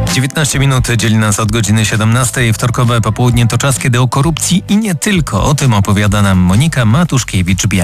19 minut dzieli nas od godziny 17. Wtorkowe popołudnie to czas, kiedy o korupcji i nie tylko. O tym opowiada nam Monika Matuszkiewicz-Biel.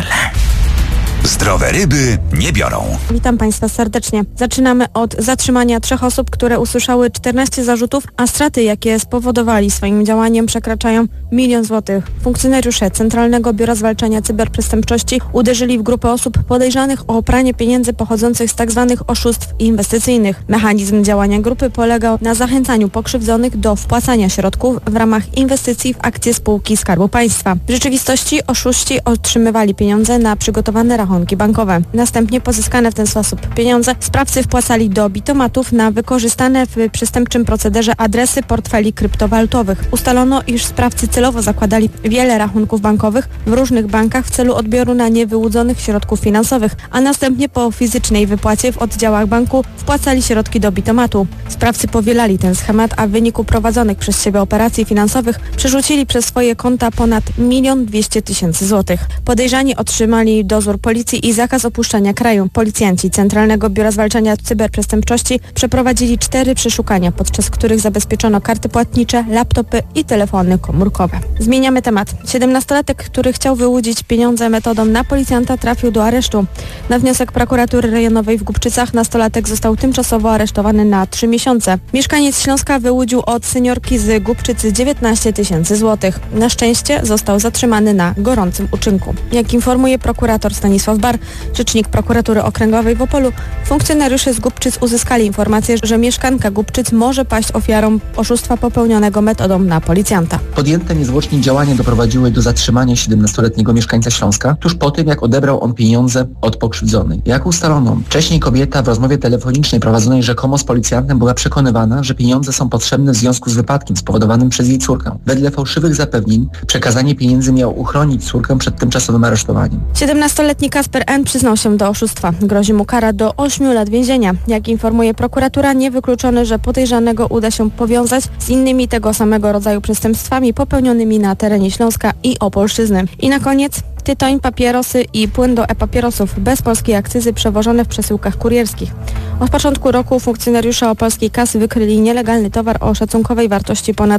Zdrowe ryby nie biorą. Witam Państwa serdecznie. Zaczynamy od zatrzymania 3 osób, które usłyszały 14 zarzutów, a straty, jakie spowodowali swoim działaniem, przekraczają 1 000 000 złotych. Funkcjonariusze Centralnego Biura Zwalczania Cyberprzestępczości uderzyli w grupę osób podejrzanych o pranie pieniędzy pochodzących z tzw. oszustw inwestycyjnych. Mechanizm działania grupy polegał na zachęcaniu pokrzywdzonych do wpłacania środków w ramach inwestycji w akcje spółki Skarbu Państwa. W rzeczywistości oszuści otrzymywali pieniądze na przygotowane rachunki bankowe. Następnie pozyskane w ten sposób pieniądze sprawcy wpłacali do bitomatów na wykorzystane w przestępczym procederze adresy portfeli kryptowalutowych. Ustalono, iż sprawcy celowo zakładali wiele rachunków bankowych w różnych bankach w celu odbioru na nie wyłudzonych środków finansowych, a następnie po fizycznej wypłacie w oddziałach banku wpłacali środki do bitomatu. Sprawcy powielali ten schemat, a w wyniku prowadzonych przez siebie operacji finansowych przerzucili przez swoje konta ponad 1 200 000 złotych. Podejrzani otrzymali dozór policji i zakaz opuszczania kraju. Policjanci Centralnego Biura Zwalczania Cyberprzestępczości przeprowadzili 4 przeszukania, podczas których zabezpieczono karty płatnicze, laptopy i telefony komórkowe. Zmieniamy temat. 17-latek, który chciał wyłudzić pieniądze metodą na policjanta, trafił do aresztu. Na wniosek prokuratury rejonowej w Głubczycach nastolatek został tymczasowo aresztowany na 3 miesiące. Mieszkaniec Śląska wyłudził od seniorki z Głubczycy 19 000 złotych. Na szczęście został zatrzymany na gorącym uczynku. Jak informuje prokurator Stanisław Bar, rzecznik prokuratury okręgowej w Opolu, funkcjonariusze z Głubczyc uzyskali informację, że mieszkanka Głubczyc może paść ofiarą oszustwa popełnionego metodą na policjanta. Podjęte niezwłocznie działania doprowadziły do zatrzymania 17-letniego mieszkańca Śląska tuż po tym, jak odebrał on pieniądze od pokrzywdzonej. Jak ustalono, wcześniej kobieta w rozmowie telefonicznej prowadzonej rzekomo z policjantem była przekonywana, że pieniądze są potrzebne w związku z wypadkiem spowodowanym przez jej córkę. Wedle fałszywych zapewnień przekazanie pieniędzy miało uchronić córkę przed tymczasowym aresztowaniem. 17-letni Kasper N. przyznał się do oszustwa. Grozi mu kara do 8 lat więzienia. Jak informuje prokuratura, niewykluczone, że podejrzanego uda się powiązać z innymi tego samego rodzaju przestępstwami popełnionymi na terenie Śląska i Opolszczyzny. I na koniec tytoń, papierosy i płyn do e-papierosów bez polskiej akcyzy przewożone w przesyłkach kurierskich. Od początku roku funkcjonariusze opolskiej KAS wykryli nielegalny towar o szacunkowej wartości ponad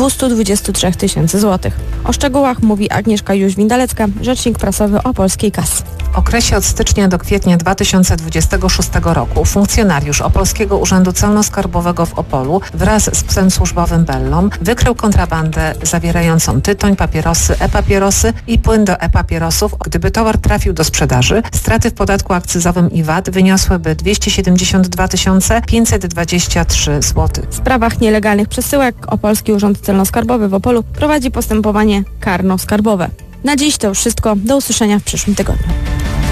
223 000 złotych. O szczegółach mówi Agnieszka Jóźwin-Dalecka, rzecznik prasowy opolskiej KAS. W okresie od stycznia do kwietnia 2026 roku funkcjonariusz Opolskiego Urzędu Celno-Skarbowego w Opolu wraz z psem służbowym Bellą wykrył kontrabandę zawierającą tytoń, papierosy, e-papierosy i płyn do e-papierosów. Gdyby towar trafił do sprzedaży, straty w podatku akcyzowym i VAT wyniosłyby 272 523 zł. W sprawach nielegalnych przesyłek Opolski Urząd Celno-Skarbowy w Opolu prowadzi postępowanie karno-skarbowe. Na dziś to już wszystko. Do usłyszenia w przyszłym tygodniu.